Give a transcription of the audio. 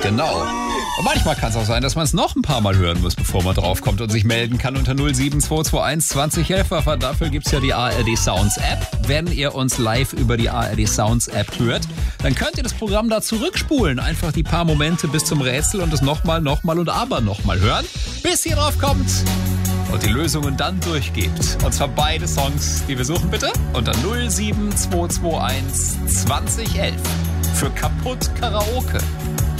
Genau. Und manchmal kann es auch sein, dass man es noch ein paar Mal hören muss, bevor man draufkommt und sich melden kann unter 07221 2011. Aber dafür gibt es ja die ARD Sounds App. Wenn ihr uns live über die ARD Sounds App hört, dann könnt ihr das Programm da zurückspulen. Einfach die paar Momente bis zum Rätsel und es nochmal und aber nochmal hören, bis ihr drauf kommt und die Lösungen dann durchgebt. Und zwar beide Songs, die wir suchen, bitte, unter 07221 2011 für Kaputt Karaoke.